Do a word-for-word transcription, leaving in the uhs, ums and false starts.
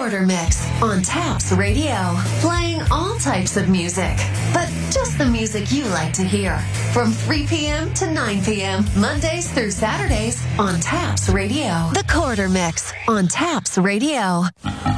Quarter Mix on Taps Radio. Playing all types of music, but just the music you like to hear. From three p.m. to nine p.m. Mondays through Saturdays on Taps Radio. The Quarter Mix on Taps Radio.